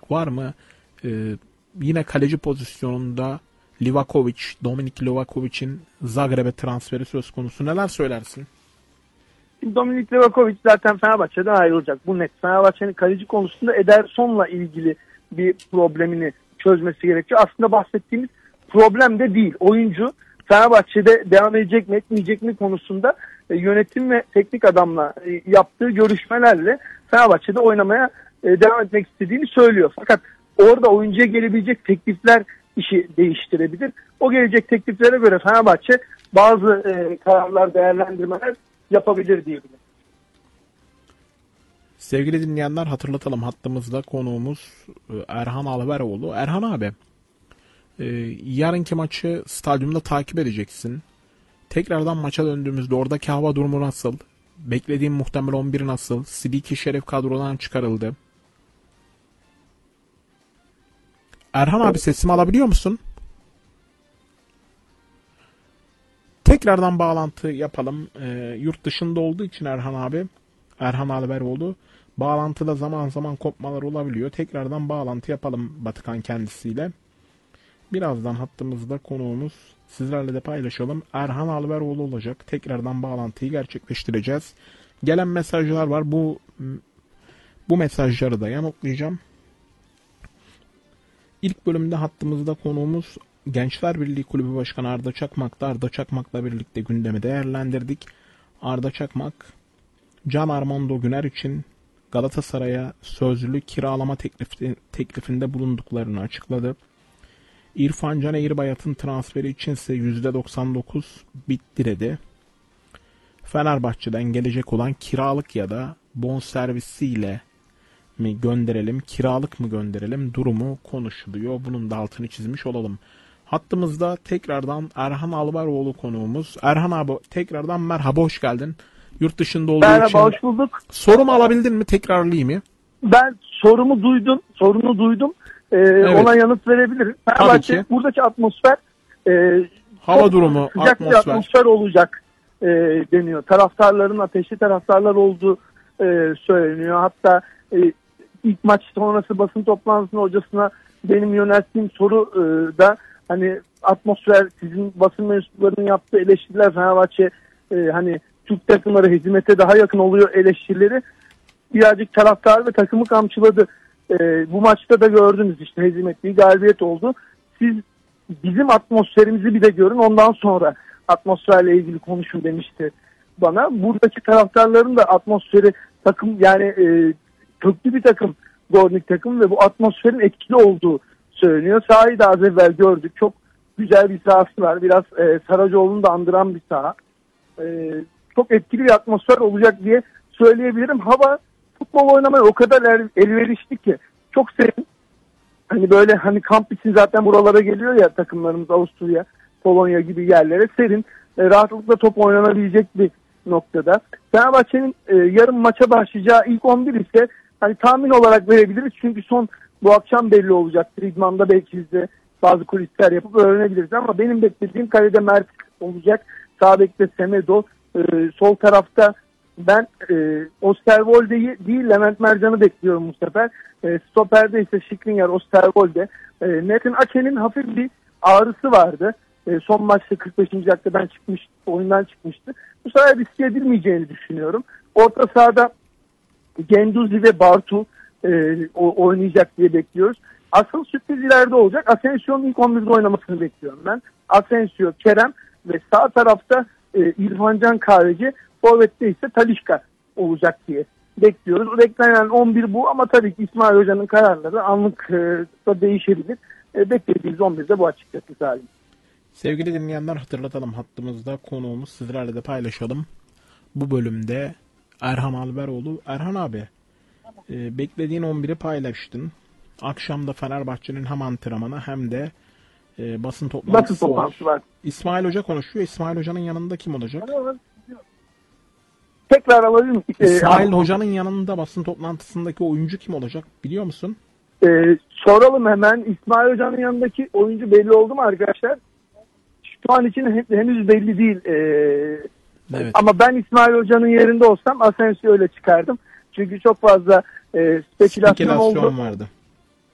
var mı? Yine kaleci pozisyonunda Dominik Livakovic'in Zagreb'e transferi söz konusu. Neler söylersin? Dominik Livakovic zaten Fenerbahçe'den ayrılacak. Bu net. Fenerbahçe'nin kaleci konusunda Ederson'la ilgili bir problemini çözmesi gerekiyor. Aslında bahsettiğimiz problem de değil. Oyuncu Fenerbahçe'de devam edecek mi etmeyecek mi konusunda yönetim ve teknik adamla yaptığı görüşmelerle Fenerbahçe'de oynamaya devam etmek istediğini söylüyor. Fakat orada oyuncuya gelebilecek teklifler işi değiştirebilir. O gelecek tekliflere göre Fenerbahçe bazı kararlar, değerlendirmeler yapabilir diyebilirim. Sevgili dinleyenler, hatırlatalım, hattımızda konuğumuz Erhan Alveroğlu. Erhan abi, yarınki maçı stadyumda takip edeceksin. Tekrardan maça döndüğümüzde oradaki hava durumu nasıl? Beklediğim muhtemel 11 nasıl? Sidiki Şeref kadrodan çıkarıldı. Erhan abi, sesimi alabiliyor musun? Tekrardan bağlantı yapalım. Yurt dışında olduğu için Erhan Alveroğlu, bağlantıda zaman zaman kopmalar olabiliyor. Tekrardan bağlantı yapalım Batıkan kendisiyle. Birazdan hattımızda konuğumuz, sizlerle de paylaşalım, Erhan Alveroğlu olacak. Tekrardan bağlantıyı gerçekleştireceğiz. Gelen mesajlar var. Bu mesajları da yanıtlayacağım. İlk bölümde hattımızda konuğumuz Gençler Birliği Kulübü Başkanı Arda Çakmak'ta. Arda Çakmak'la birlikte gündemi değerlendirdik. Arda Çakmak, Can Armando Güner için Galatasaray'a sözlü kiralama teklifinde bulunduklarını açıkladı. İrfan Can Eğirbayat'ın transferi içinse %99 bitti dedi. Fenerbahçe'den gelecek olan kiralık ya da bonservisiyle mi gönderelim, kiralık mı gönderelim durumu konuşuluyor. Bunun da altını çizmiş olalım. Hattımızda tekrardan Erhan Alveroğlu konuğumuz. Erhan abi, tekrardan merhaba, hoş geldin. Yurt dışında olduğu merhaba, için. Hoş bulduk. Sorumu alabildin mi? Tekrarlayayım mı? Ben sorunu duydum. Evet. Ona yanıt verebilirim. Fenerbahçe buradaki atmosfer hava durumu, sıcak bir atmosfer olacak deniyor. Taraftarların ateşli taraftarlar olduğu söyleniyor. Hatta ilk maç sonrası basın toplantısında hocasına benim yönelttiğim soru da hani atmosfer, sizin basın mensuplarının yaptığı eleştiriler Fenerbahçe hani Türk takımları hezimete daha yakın oluyor eleştirileri birazcık taraftar ve takımı kamçıladı. Bu maçta da gördünüz işte, hezimet değil galibiyet oldu. Siz bizim atmosferimizi bir de görün, ondan sonra atmosferle ilgili konuşun demişti bana. Buradaki taraftarların da atmosferi, takım yani köklü bir takım, Gornik takım ve bu atmosferin etkili olduğu söyleniyor. Sahayı da az evvel gördük. Çok güzel bir sahası var. Biraz Saracoğlu'nu da andıran bir saha. Çok etkili bir atmosfer olacak diye söyleyebilirim. Hava futbol oynamaya o kadar elverişli ki. Çok serin. Hani böyle hani kamp için zaten buralara geliyor ya takımlarımız, Avusturya, Polonya gibi yerlere, serin. Rahatlıkla top oynanabilecek bir noktada. Fenerbahçe'nin yarın maça başlayacağı ilk 11 ise hani tahmin olarak verebiliriz. Çünkü bu akşam belli olacaktır. İdman'da belki de bazı kulisler yapıp öğrenebiliriz. Ama benim beklediğim kalede Mert olacak. Sağ bekte Semedo. Sol tarafta ben Osterwolde'yi değil Levent Mercan'ı bekliyorum bu sefer. Stoper'de ise Skriniar, Osterwolde. Nathan Ake'nin hafif bir ağrısı vardı. Son maçta 45. dakikadan oyundan çıkmıştı. Bu sefer riske edilmeyeceğini düşünüyorum. Orta sahada Genduzi ve Bartu oynayacak diye bekliyoruz. Asıl sürpriz ileride olacak. Asensio'nun ilk 11'de oynamasını bekliyorum ben. Asensio, Kerem ve sağ tarafta İrfan Can Kahveci, forvette ise Talisca olacak diye bekliyoruz. Beklenen 11 bu ama tabii ki İsmail Hoca'nın kararları anlık da değişebilir. Beklediğimiz 11'de bu açıkçası Salim. Sevgili dinleyenler, hatırlatalım, hattımızda konuğumuz, sizlerle de paylaşalım. Bu bölümde Erhan Alveroğlu. Erhan abi, beklediğin 11'i paylaştın. Akşam da Fenerbahçe'nin hem antrenmanı hem de basın toplantısı var. İsmail Hoca konuşuyor. İsmail Hoca'nın yanında kim olacak? Tekrar alayım. İsmail Hoca'nın yanında basın toplantısındaki oyuncu kim olacak biliyor musun? Soralım hemen. İsmail Hoca'nın yanındaki oyuncu belli oldu mu arkadaşlar? Şu an için henüz belli değil. Evet. Ama ben İsmail Hoca'nın yerinde olsam Asensio'yla çıkardım. Çünkü çok fazla spekülasyon oldu. Vardı.